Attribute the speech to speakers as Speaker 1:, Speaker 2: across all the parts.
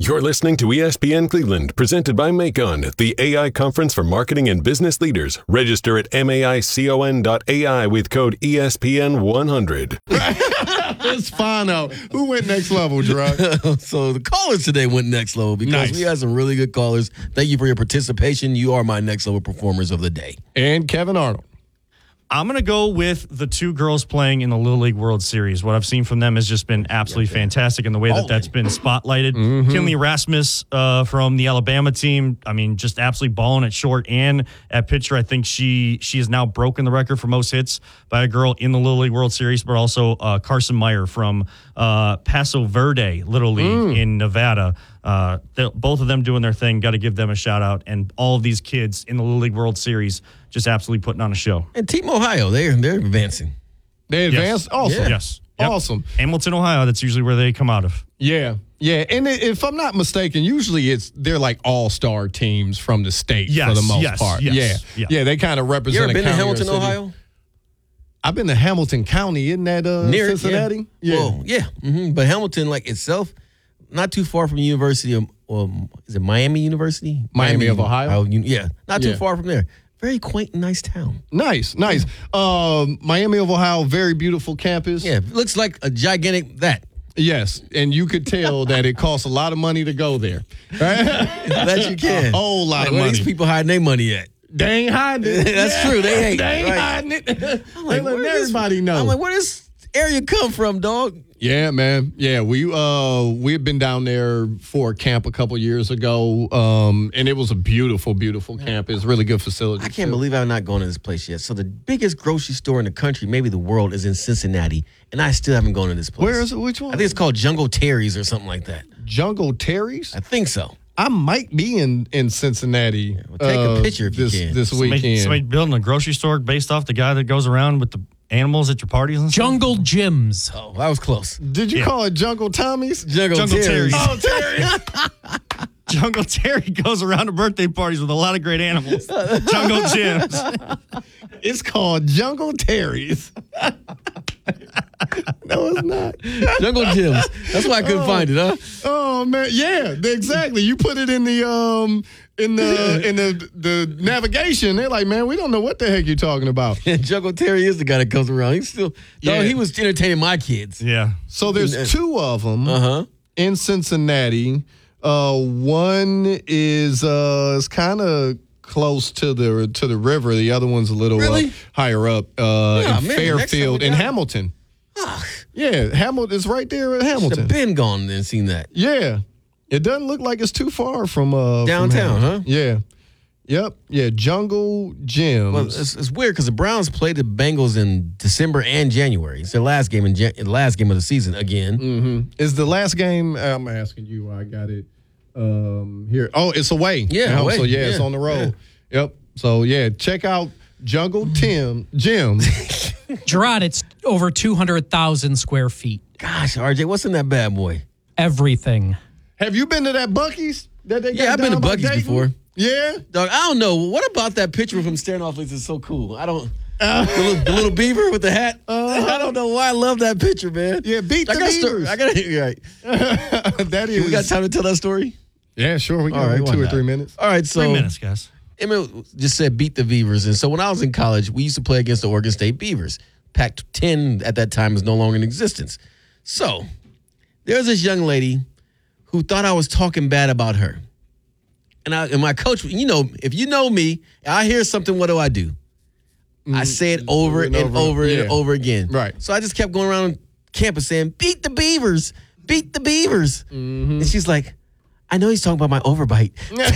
Speaker 1: You're listening to ESPN Cleveland, presented by Macon, the AI conference for marketing and business leaders. Register at maicon.ai with code ESPN100.
Speaker 2: Let's find out who went next level, Gerard.
Speaker 3: So the callers today went next level because we had some really good callers. Thank you for your participation. You are my next level performers of the day.
Speaker 2: And Kevin Arnold.
Speaker 4: I'm going to go with the two girls playing in the Little League World Series. What I've seen from them has just been absolutely fantastic in the way that's been spotlighted. Kinley Rasmus from the Alabama team, I mean, just absolutely balling at short and at pitcher. I think she has now broken the record for most hits by a girl in the Little League World Series, but also Carson Meyer from Paso Verde Little League in Nevada. Both of them doing their thing. Got to give them a shout out. And all of these kids in the Little League World Series just absolutely putting on a show.
Speaker 3: And Team Ohio, they're advancing.
Speaker 2: They advanced?
Speaker 4: Yes.
Speaker 2: Awesome.
Speaker 4: Yes.
Speaker 2: Yep. Awesome.
Speaker 4: Hamilton, Ohio, that's usually where they come out of.
Speaker 2: Yeah. Yeah. And if I'm not mistaken, usually they're like all-star teams from the state for the most part. Yeah. They kind of represent
Speaker 3: You ever been to
Speaker 2: county
Speaker 3: Hamilton,
Speaker 2: or city.
Speaker 3: Ohio?
Speaker 2: I've been to Hamilton County. Isn't that
Speaker 3: Near
Speaker 2: Cincinnati?
Speaker 3: Yeah. Well, yeah. But Hamilton, like itself, not too far from the University of, is it Miami University?
Speaker 2: Miami of Ohio?
Speaker 3: Yeah. Not too far from there. Very quaint and nice town.
Speaker 2: Nice. Miami of Ohio, very beautiful campus.
Speaker 3: Yeah, it looks like a gigantic that.
Speaker 2: Yes, and you could tell that it costs a lot of money to go there. Right?
Speaker 3: That you can.
Speaker 2: A whole lot of
Speaker 3: Where
Speaker 2: money.
Speaker 3: these people hiding their money at?
Speaker 2: They ain't hiding it.
Speaker 3: That's true. They ain't.
Speaker 2: They ain't
Speaker 3: Right.
Speaker 2: hiding it.
Speaker 3: I'm like,
Speaker 2: They letting everybody know.
Speaker 3: I'm like, where does area come from, dog?
Speaker 2: Yeah, man. Yeah, we've been down there for a camp a couple years ago, and it was a beautiful, beautiful campus. Really good facility.
Speaker 3: I can't believe I'm not going to this place yet. So the biggest grocery store in the country, maybe the world, is in Cincinnati, and I still haven't gone to this place.
Speaker 2: Where is it? Which one?
Speaker 3: I think it's called Jungle Terry's or something like that.
Speaker 2: Jungle Terry's?
Speaker 3: I think so.
Speaker 2: I might be in Cincinnati.
Speaker 3: Well, take a picture if you can.
Speaker 2: This weekend.
Speaker 4: Somebody building a grocery store based off the guy that goes around with the animals at your parties and stuff?
Speaker 5: Jungle Gyms.
Speaker 3: Oh, I was close.
Speaker 2: Did you call it Jungle Tommy's?
Speaker 3: Jungle
Speaker 4: Terry's.
Speaker 2: Oh, Terry.
Speaker 4: Jungle Terry goes around to birthday parties with a lot of great animals. Jungle Gyms.
Speaker 2: It's called Jungle Terry's. No, it's not.
Speaker 3: Jungle Gyms. That's why I couldn't find it, huh?
Speaker 2: Oh man, yeah, exactly. You put it in the the navigation. They're like, man, we don't know what the heck you're talking about.
Speaker 3: Jungle Terry is the guy that comes around. He's still,
Speaker 2: Yeah.
Speaker 3: he was entertaining my kids.
Speaker 4: Yeah.
Speaker 2: So there's two of them in Cincinnati. One is kind of close to the river. The other one's a little higher up in Fairfield in Hamilton. Yeah, Hamilton is right there at Hamilton.
Speaker 3: Should have been gone and seen that.
Speaker 2: Yeah, it doesn't look like it's too far from
Speaker 3: downtown,
Speaker 2: from
Speaker 3: huh?
Speaker 2: Yeah, yep, yeah. Jungle Gyms.
Speaker 3: Well, it's weird because the Browns played the Bengals in December and January. It's their last game of the season again.
Speaker 2: Is the last game? I'm asking you. I got it here. Oh, it's away.
Speaker 3: Yeah, away.
Speaker 2: So it's on the road. Yeah. Yep. So check out Jungle Gyms.
Speaker 5: Gerard, it's over 200,000 square feet.
Speaker 3: Gosh, RJ, what's in that bad boy?
Speaker 5: Everything.
Speaker 2: Have you been to that Buc-ee's? That they got
Speaker 3: Yeah, I've been to
Speaker 2: down by
Speaker 3: Buc-ee's
Speaker 2: Dayton?
Speaker 3: before.
Speaker 2: Yeah.
Speaker 3: Dog, I don't know. What about that picture of him staring off like this is so cool? I don't. The little beaver with the hat. I don't know why I love that picture, man.
Speaker 2: Yeah, beat the beavers.
Speaker 3: I got to right.
Speaker 2: That is.
Speaker 3: We got time to tell that story?
Speaker 2: Yeah, sure. We got
Speaker 3: All right, why
Speaker 2: 2 or
Speaker 3: not?
Speaker 2: 3 minutes.
Speaker 3: All right, so
Speaker 4: 3 minutes, guys.
Speaker 3: Emmett just said beat the Beavers. And so when I was in college, we used to play against the Oregon State Beavers. Pac-10 at that time is no longer in existence. So there's this young lady who thought I was talking bad about her. And my coach, if you know me, I hear something, what do? I say it over and over and over again.
Speaker 2: Right.
Speaker 3: So I just kept going around campus saying, beat the Beavers, beat the Beavers. And she's like, I know he's talking about my overbite.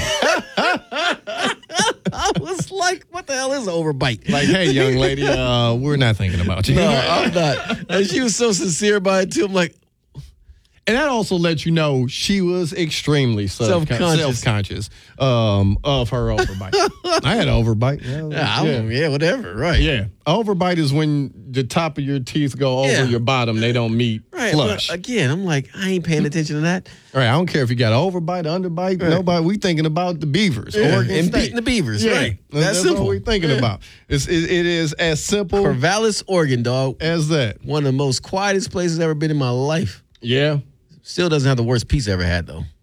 Speaker 3: I was like, what the hell is an overbite?
Speaker 2: Like, hey, young lady, we're not thinking about you.
Speaker 3: No, I'm not. And she was so sincere about it, too. I'm like,
Speaker 2: and that also lets you know she was extremely self-conscious of her overbite. I had an overbite.
Speaker 3: Yeah, whatever, right.
Speaker 2: Yeah. An overbite is when the top of your teeth go over your bottom. They don't meet flush.
Speaker 3: But again, I'm like, I ain't paying attention to that.
Speaker 2: All right, I don't care if you got an overbite, underbite, nobody. We thinking about the Beavers. Oregon
Speaker 3: And
Speaker 2: State.
Speaker 3: beating the Beavers, right.
Speaker 2: That's
Speaker 3: simple.
Speaker 2: what we thinking about. It is as simple
Speaker 3: Corvallis, Oregon, dog.
Speaker 2: as that.
Speaker 3: One of the most quietest places I've ever been in my life.
Speaker 2: Yeah.
Speaker 3: Still doesn't have the worst pizza I ever had, though.